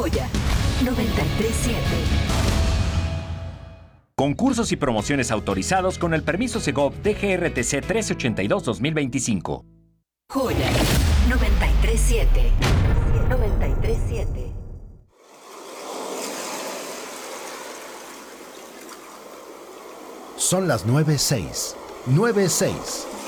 Joya 93.7. Concursos y promociones autorizados con el permiso Segov DGRTC 1382-2025. Joya 93.7. 93.7. Son las 9:06. 9:06.